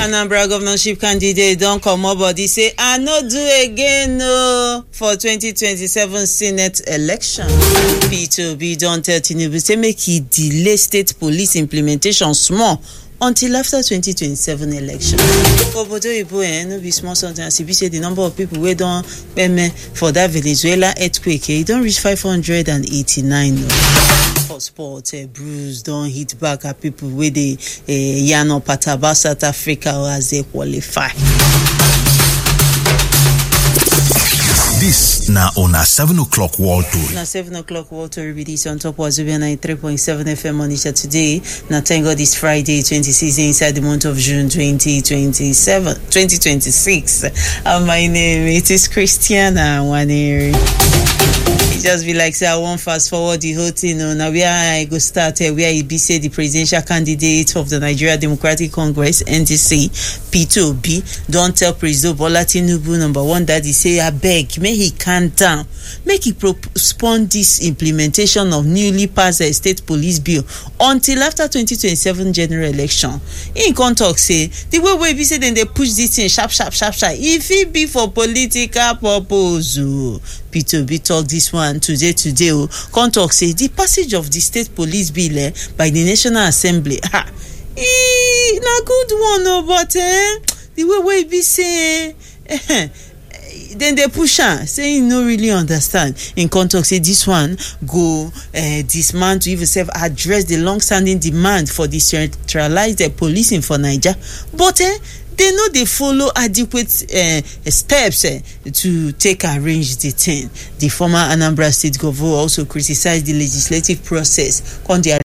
Anambra governorship candidate don comot body say I no do again for 2027 Senate election. P2B don tell Tinubu say make he delay state police implementation small until after 2027 election. For Bodo Ibo, no be small something. As be say the number of people wey don payment for that Venezuela earthquake, e don reach 589. For sport, Bruce don hit back at people wey dey yarn up about South Africa as they qualify. This na on a 7 o'clock world tour. Na 7 o'clock world tour be this on top of Wazobia 93.7 FM monitor today. Na thank God it's Friday 26 inside the month of June 2026. And my name it is Christiana Waneri. It just be like say I won't fast forward the whole thing. Now where I go start where he be say the presidential candidate of the Nigeria Democratic Congress NDC P2B don't tell President Bola Tinubu number one that he say I beg may he calm down, make he postpone this implementation of newly passed state police bill until after 2027 general election. In talk say the way we be say then they push this thing sharp if it be for political purpose. P2B talk this one today come talk say the passage of the state police bill by the National Assembly na good one but the way we be say then they push am say you no really understand. In context say this one go dismantle even self address the long-standing demand for the centralized policing for Nigeria, but they know they follow adequate steps to take arrange the thing. The former Anambra State Governor also criticized the legislative process on the